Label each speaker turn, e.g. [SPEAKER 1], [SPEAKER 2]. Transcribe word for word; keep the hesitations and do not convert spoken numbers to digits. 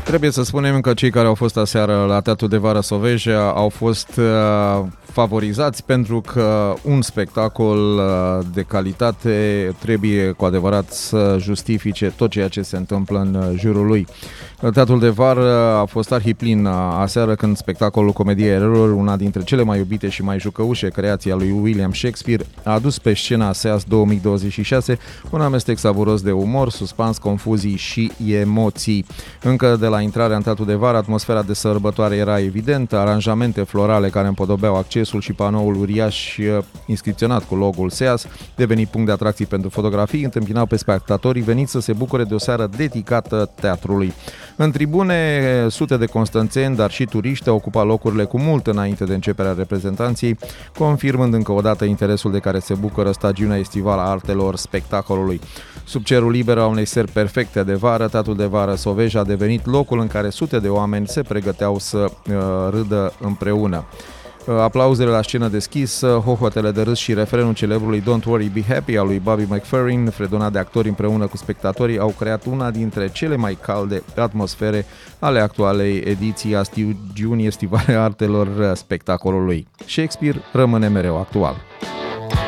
[SPEAKER 1] Trebuie să spunem că cei care au fost aseară la Teatrul de Vară Soveja au fost uh, favorizați pentru că un spectacol uh, de calitate trebuie cu adevărat să justifice tot ceea ce se întâmplă în jurul lui. Teatrul de Vară a fost arhiplin aseară când spectacolul Comedia Erorilor, una dintre cele mai iubite și mai jucăușe creații a lui William Shakespeare, a adus pe scena S E A S două mii douăzeci și șase un amestec savuros de umor, suspans, confuzii și emoții. Încă de la intrarea în Teatrul de Vară, atmosfera de sărbătoare era evidentă, aranjamente florale care împodobeau accesul și panoul uriaș inscripționat cu logo-ul S E A S, devenit punct de atracții pentru fotografii, întâmpinau pe spectatorii veniți să se bucure de o seară dedicată teatrului. În tribune, sute de constanțeni, dar și turiști au ocupat locurile cu mult înainte de începerea reprezentanției, confirmând încă o dată interesul de care se bucură stagiunea estivală a artelor spectacolului. Sub cerul liber a unei seri perfecte de vară, Teatrul de Vară Soveja a devenit locul în care sute de oameni se pregăteau să uh, râdă împreună. Aplauzele la scenă deschisă, hohotele de râs și refrenul celebrului Don't Worry, Be Happy al lui Bobby McFerrin, fredonat de actori împreună cu spectatorii, au creat una dintre cele mai calde atmosfere ale actualei ediții a stagiunii estivale a artelor spectacolului. Shakespeare rămâne mereu actual.